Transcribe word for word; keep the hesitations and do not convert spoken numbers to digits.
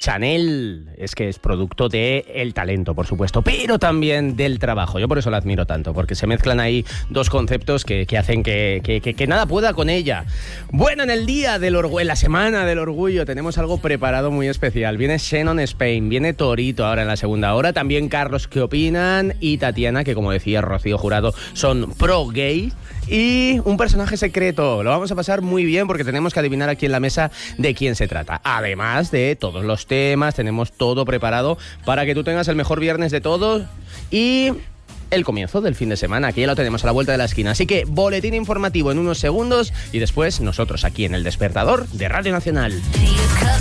Chanel es que es producto de el talento, por supuesto, pero también del trabajo. Yo por eso la admiro tanto, porque se mezclan ahí dos conceptos que, que hacen que, que, que, que nada pueda con ella. Bueno, en el día del orgullo, en la semana del orgullo, tenemos algo preparado muy especial. Viene Shannon Spain, viene Torito ahora en la segunda hora, también Carlos, ¿qué opinan? Y Tatiana, que como decía Rocío Jurado, son pro-gay. Y un personaje secreto. Lo vamos a pasar muy bien porque tenemos que adivinar aquí en la mesa de quién se trata. Además de todos los temas, tenemos todo preparado para que tú tengas el mejor viernes de todos y el comienzo del fin de semana. Aquí ya lo tenemos a la vuelta de la esquina. Así que boletín informativo en unos segundos y después nosotros aquí en El Despertador de Radio Nacional.